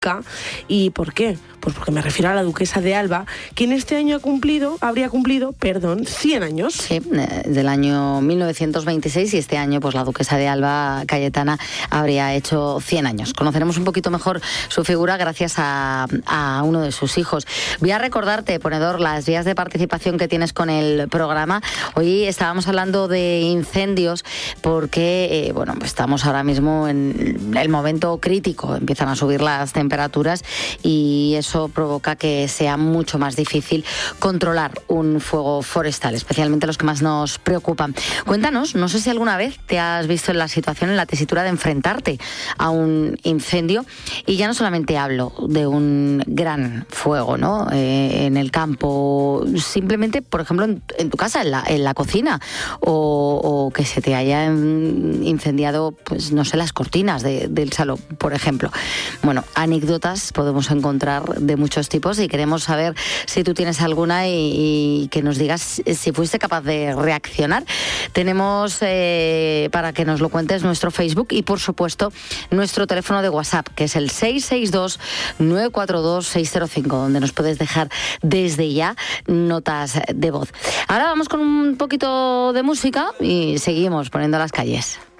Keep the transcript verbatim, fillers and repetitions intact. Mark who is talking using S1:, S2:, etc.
S1: ¿Y por qué? Pues porque me refiero a la duquesa de Alba, que en este año ha cumplido, habría cumplido, perdón, cien años.
S2: Sí, del año mil novecientos veintiséis, y este año pues la duquesa de Alba, Cayetana, habría hecho cien años. Conoceremos un poquito mejor su figura gracias a, a uno de sus hijos. Voy a recordarte, ponedor, las vías de participación que tienes con el programa. Hoy estábamos hablando de incendios porque, eh, bueno, pues estamos ahora mismo en el momento crítico, empiezan a subir las temperaturas y eso provoca que sea mucho más difícil controlar un fuego forestal, especialmente los que más nos preocupan. Cuéntanos, no sé si alguna vez te has visto en la situación, en la tesitura de enfrentarte a un incendio, y ya no solamente hablo de un gran fuego, ¿no? Eh, en el campo, simplemente, por ejemplo, en, en tu casa, en la, en la cocina, o, o que se te haya incendiado, pues no sé, las cortinas de, del salón, por ejemplo. Bueno, anécdotas podemos encontrar de muchos tipos y queremos saber si tú tienes alguna y, y que nos digas si fuiste capaz de reaccionar. Tenemos eh, para que nos lo cuentes nuestro Facebook y, por supuesto, nuestro teléfono de WhatsApp, que es el seis seis dos, nueve cuatro dos, seis cero cinco, donde nos puedes dejar desde ya notas de voz. Ahora vamos con un poquito de música y seguimos poniendo las calles.